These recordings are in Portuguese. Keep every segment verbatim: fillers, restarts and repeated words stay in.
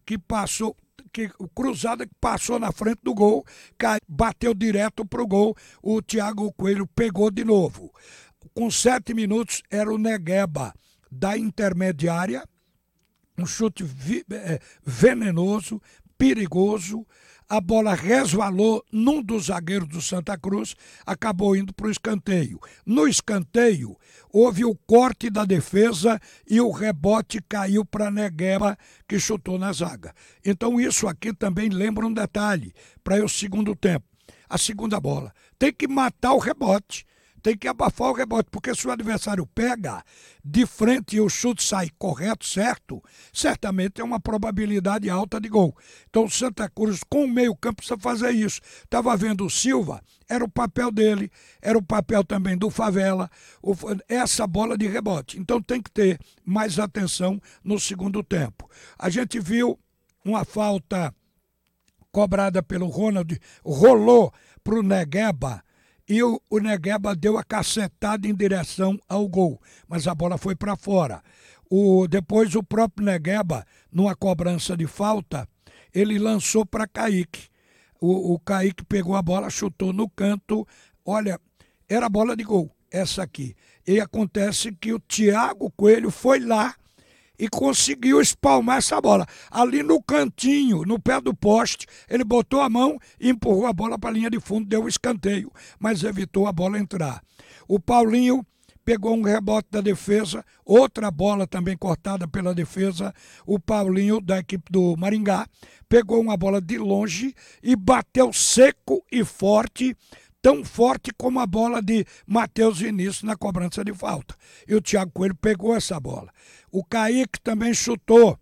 que passou, que, o cruzada que passou na frente do gol, cai, bateu direto pro gol, o Thiago Coelho pegou de novo. Com sete minutos era o Negueba da intermediária, um chute vi, é, venenoso, perigoso. A bola resvalou num dos zagueiros do Santa Cruz, acabou indo para o escanteio. No escanteio, houve o corte da defesa e o rebote caiu para Negueba, que chutou na zaga. Então isso aqui também lembra um detalhe para o segundo tempo. A segunda bola tem que matar o rebote. Tem que abafar o rebote, porque se o adversário pega de frente e o chute sai correto, certo, certamente é uma probabilidade alta de gol. Então o Santa Cruz, com o meio campo, precisa fazer isso. Estava vendo o Silva, era o papel dele, era o papel também do Favela, o, essa bola de rebote. Então tem que ter mais atenção no segundo tempo. A gente viu uma falta cobrada pelo Ronald, rolou para o Negueba, e o, o Negueba deu a cacetada em direção ao gol, mas a bola foi para fora. O, depois o próprio Negueba, numa cobrança de falta, ele lançou para Kaique. O, o Kaique pegou a bola, chutou no canto. Olha, era bola de gol, essa aqui. E acontece que o Thiago Coelho foi lá e conseguiu espalmar essa bola. Ali no cantinho, no pé do poste, ele botou a mão e empurrou a bola para a linha de fundo, deu um escanteio, mas evitou a bola entrar. O Paulinho pegou um rebote da defesa, outra bola também cortada pela defesa. O Paulinho, da equipe do Maringá, pegou uma bola de longe e bateu seco e forte, tão forte como a bola de Matheus Vinícius na cobrança de falta. E o Thiago Coelho pegou essa bola. O Kaique também chutou,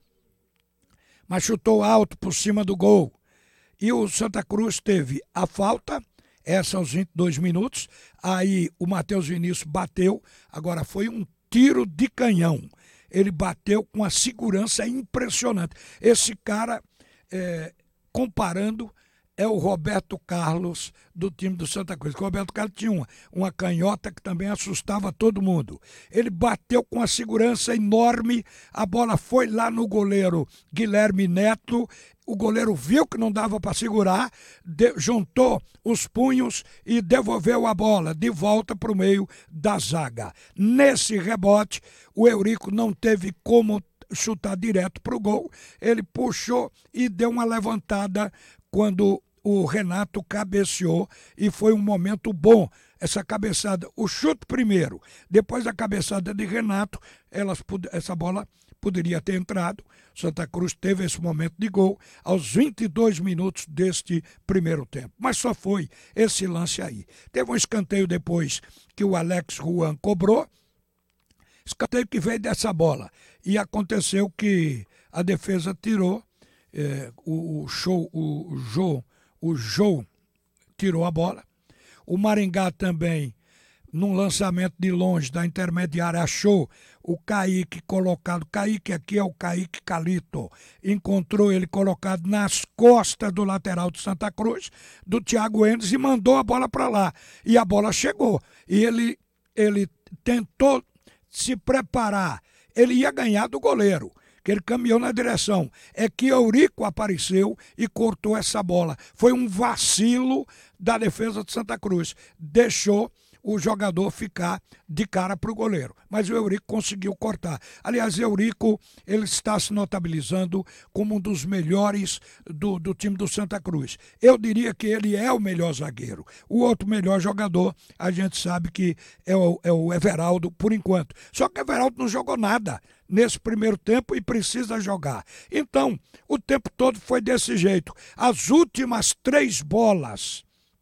mas chutou alto por cima do gol. E o Santa Cruz teve a falta, essa aos vinte e dois minutos, aí o Matheus Vinícius bateu, agora foi um tiro de canhão. Ele bateu com uma segurança impressionante. Esse cara, é, comparando, é o Roberto Carlos do time do Santa Cruz. O Roberto Carlos tinha uma, uma canhota que também assustava todo mundo. Ele bateu com uma segurança enorme, a bola foi lá no goleiro Guilherme Neto, o goleiro viu que não dava para segurar, de, juntou os punhos e devolveu a bola de volta para o meio da zaga. Nesse rebote, o Eurico não teve como chutar direto para o gol, ele puxou e deu uma levantada quando o Renato cabeceou e foi um momento bom. Essa cabeçada, o chute primeiro, depois da cabeçada de Renato, elas, essa bola poderia ter entrado. Santa Cruz teve esse momento de gol aos vinte e dois minutos deste primeiro tempo. Mas só foi esse lance aí. Teve um escanteio depois que o Alex Juan cobrou, escanteio que veio dessa bola. E aconteceu que a defesa tirou, é, o, o show, o Jô, o Jô tirou a bola. O Maringá também, num lançamento de longe da intermediária, achou o Kaique colocado. Kaique aqui é o Kaique Calito. Encontrou ele colocado nas costas do lateral de Santa Cruz, do Thiago Hendes, e mandou a bola para lá. E a bola chegou. E ele, ele tentou se preparar. Ele ia ganhar do goleiro, que ele caminhou na direção. É que Eurico apareceu e cortou essa bola. Foi um vacilo da defesa de Santa Cruz. Deixou o jogador ficar de cara para o goleiro. Mas o Eurico conseguiu cortar. Aliás, Eurico, ele está se notabilizando como um dos melhores do, do time do Santa Cruz. Eu diria que ele é o melhor zagueiro. O outro melhor jogador, a gente sabe que é o, é o Everaldo, por enquanto. Só que o Everaldo não jogou nada nesse primeiro tempo e precisa jogar. Então, o tempo todo foi desse jeito. As últimas três bolas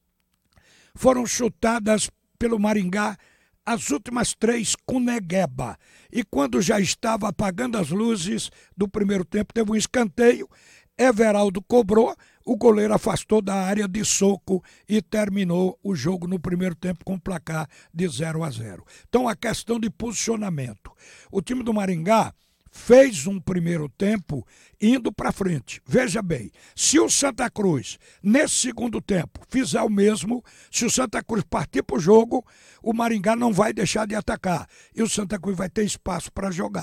foram chutadas pelo Maringá, as últimas três com Negueba. E quando já estava apagando as luzes do primeiro tempo, teve um escanteio, Everaldo cobrou, o goleiro afastou da área de soco e terminou o jogo no primeiro tempo com placar de zero a zero. Então, a questão de posicionamento. O time do Maringá fez um primeiro tempo indo para frente. Veja bem, se o Santa Cruz, nesse segundo tempo, fizer o mesmo, se o Santa Cruz partir para o jogo, o Maringá não vai deixar de atacar. E o Santa Cruz vai ter espaço para jogar.